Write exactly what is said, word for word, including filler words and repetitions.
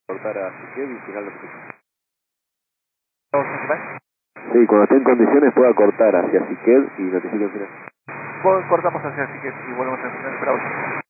cortar a Siquet y final de petición. ¿Vale? Sí, cuando esté en condiciones pueda cortar hacia Siquet y notifique el final. Cortamos hacia así que y volvemos a empezar.